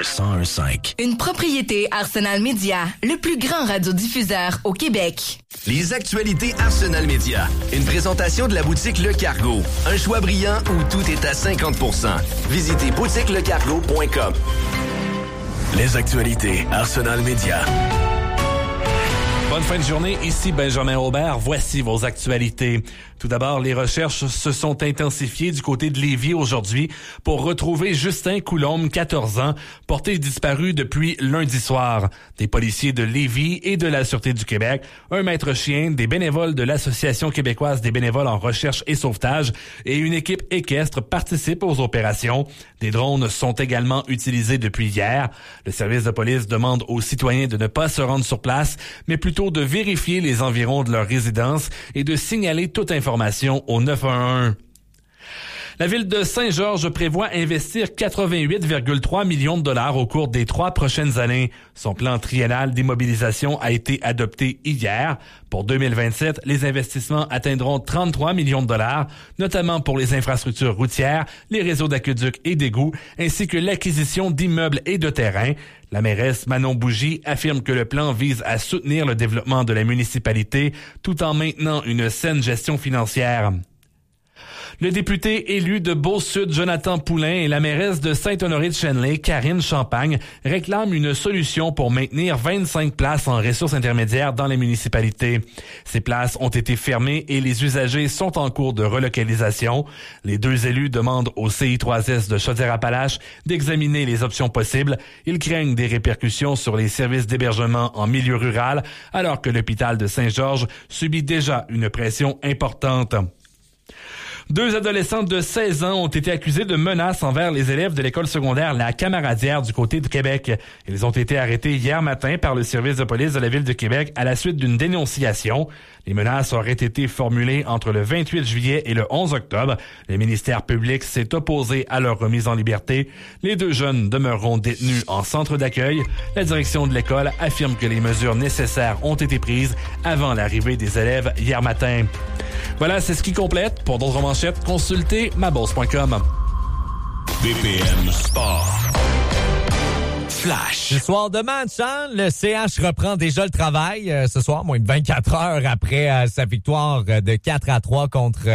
1015. Une propriété Arsenal Média, le plus grand radiodiffuseur au Québec. Les actualités Arsenal Média. Une présentation de la boutique Le Cargo. Un choix brillant où tout est à 50%. Visitez boutiquelecargo.com. Les actualités Arsenal Média. Bonne fin de journée, ici Benjamin Aubert. Voici vos actualités. Tout d'abord, les recherches se sont intensifiées du côté de Lévis aujourd'hui pour retrouver Justin Coulombe, 14 ans, porté disparu depuis lundi soir. Des policiers de Lévis et de la Sûreté du Québec, un maître chien, des bénévoles de l'Association québécoise des bénévoles en recherche et sauvetage et une équipe équestre participent aux opérations. Des drones sont également utilisés depuis hier. Le service de police demande aux citoyens de ne pas se rendre sur place, mais plutôt de vérifier les environs de leur résidence et de signaler toute information au 911. La ville de Saint-Georges prévoit investir 88,3 millions de dollars au cours des 3 prochaines années. Son plan triennal d'immobilisation a été adopté hier. Pour 2027, les investissements atteindront 33 millions de dollars, notamment pour les infrastructures routières, les réseaux d'aqueducs et d'égouts, ainsi que l'acquisition d'immeubles et de terrains. La mairesse Manon Bougie affirme que le plan vise à soutenir le développement de la municipalité tout en maintenant une saine gestion financière. Le député élu de Beau-Sud, Jonathan Poulain, et la mairesse de Saint-Honoré-de-Chenley, Karine Champagne, réclament une solution pour maintenir 25 places en ressources intermédiaires dans les municipalités. Ces places ont été fermées et les usagers sont en cours de relocalisation. Les deux élus demandent au CI3S de Chaudière-Appalaches d'examiner les options possibles. Ils craignent des répercussions sur les services d'hébergement en milieu rural, alors que l'hôpital de Saint-Georges subit déjà une pression importante. 2 adolescentes de 16 ans ont été accusées de menaces envers les élèves de l'école secondaire La Camaradière du côté de Québec. Ils ont été arrêtés hier matin par le service de police de la ville de Québec à la suite d'une dénonciation. Les menaces auraient été formulées entre le 28 juillet et le 11 octobre. Le ministère public s'est opposé à leur remise en liberté. Les 2 jeunes demeureront détenus en centre d'accueil. La direction de l'école affirme que les mesures nécessaires ont été prises avant l'arrivée des élèves hier matin. Voilà, c'est ce qui complète. Pour d'autres manchettes, consultez mabourse.com. BPM Sport. Flash. Ce soir de match, hein? Le CH reprend déjà le travail ce soir, moins de 24 heures après sa victoire de 4-3 contre